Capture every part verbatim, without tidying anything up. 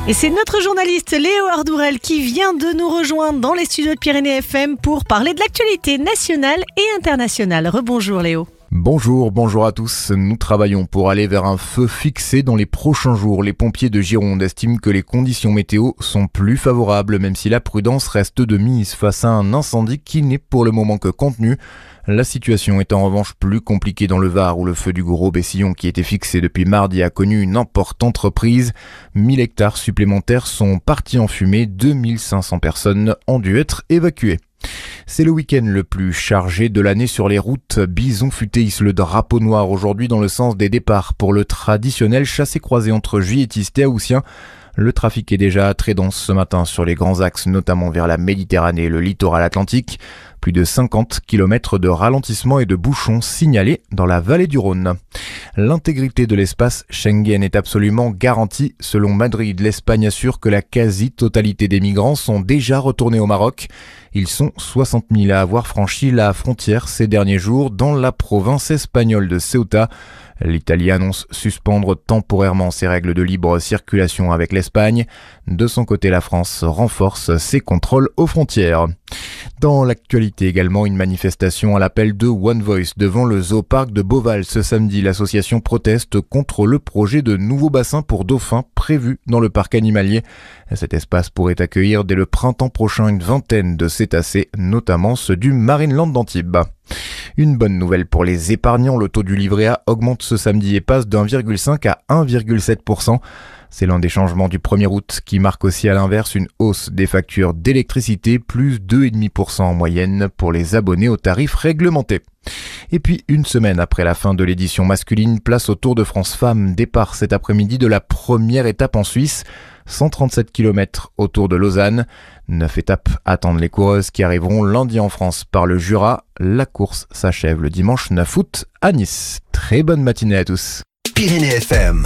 Et c'est notre journaliste Léo Ardourel qui vient de nous rejoindre dans les studios de Pyrénées F M pour parler de l'actualité nationale et internationale. Rebonjour Léo. Bonjour, bonjour à tous. Nous travaillons pour aller vers un feu fixé dans les prochains jours. Les pompiers de Gironde estiment que les conditions météo sont plus favorables, même si la prudence reste de mise face à un incendie qui n'est pour le moment que contenu. La situation est en revanche plus compliquée dans le Var, où le feu du Gros Bessillon qui était fixé depuis mardi a connu une importante reprise. mille hectares supplémentaires sont partis en fumée, deux mille cinq cents personnes ont dû être évacuées. C'est le week-end le plus chargé de l'année sur les routes. Bison Futé hisse le drapeau noir aujourd'hui dans le sens des départs pour le traditionnel chassé-croisé entre juilletistes et haussiens. Le trafic est déjà très dense ce matin sur les grands axes, notamment vers la Méditerranée et le littoral atlantique. Plus de cinquante kilomètres de ralentissement et de bouchons signalés dans la vallée du Rhône. L'intégrité de l'espace Schengen est absolument garantie. Selon Madrid, l'Espagne assure que la quasi-totalité des migrants sont déjà retournés au Maroc. Ils sont soixante mille à avoir franchi la frontière ces derniers jours dans la province espagnole de Ceuta. L'Italie annonce suspendre temporairement ses règles de libre circulation avec l'Espagne. De son côté, la France renforce ses contrôles aux frontières. Dans l'actualité également, une manifestation à l'appel de One Voice devant le Zoo-Parc de Beauval. Ce samedi, l'association proteste contre le projet de nouveau bassin pour dauphins prévu dans le parc animalier. Cet espace pourrait accueillir dès le printemps prochain une vingtaine de cétacés, notamment ceux du Marineland d'Antibes. Une bonne nouvelle pour les épargnants, le taux du livret A augmente ce samedi et passe d'un virgule cinq à un virgule sept pour cent. C'est l'un des changements du premier août qui marque aussi à l'inverse une hausse des factures d'électricité, plus deux virgule cinq pour cent en moyenne pour les abonnés aux tarifs réglementés. Et puis, une semaine après la fin de l'édition masculine, place au Tour de France Femmes. Départ cet après-midi de la première étape en Suisse. cent trente-sept kilomètres autour de Lausanne. Neuf étapes attendent les coureuses qui arriveront lundi en France par le Jura. La course s'achève le dimanche neuf août à Nice. Très bonne matinée à tous. Pyrénées F M.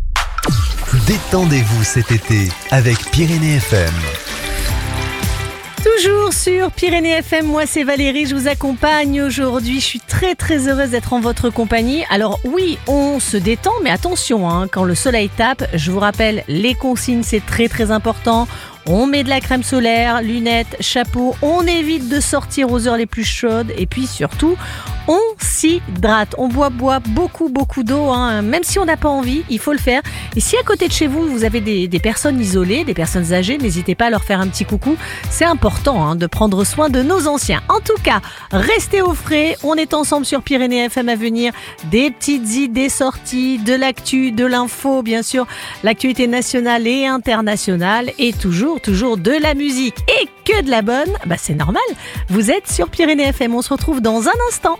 Détendez-vous cet été avec Pyrénées F M. Toujours sur Pyrénées F M, moi c'est Valérie, je vous accompagne aujourd'hui, je suis très très heureuse d'être en votre compagnie. Alors oui, on se détend, mais attention, hein, quand le soleil tape, je vous rappelle, les consignes c'est très très important. On met de la crème solaire, lunettes, chapeau, on évite de sortir aux heures les plus chaudes et puis surtout, on s'hydrate. On boit, boit beaucoup, beaucoup d'eau, hein. Même si on n'a pas envie, il faut le faire. Et si à côté de chez vous, vous avez des, des personnes isolées, des personnes âgées, n'hésitez pas à leur faire un petit coucou. C'est important hein, de prendre soin de nos anciens. En tout cas, restez au frais. On est ensemble sur Pyrénées F M à venir. Des petites idées sorties, de l'actu, de l'info, bien sûr, l'actualité nationale et internationale et toujours toujours de la musique et que de la bonne, bah c'est normal. Vous êtes sur Pyrénées F M, on se retrouve dans un instant.